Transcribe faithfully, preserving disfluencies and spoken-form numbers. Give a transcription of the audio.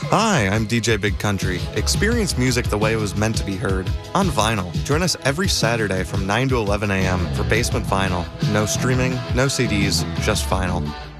Hi, I'm D J Big Country. Experience music the way it was meant to be heard, on vinyl. Join us every Saturday from nine to eleven a m for Basement Vinyl. No streaming, no C Ds, just vinyl.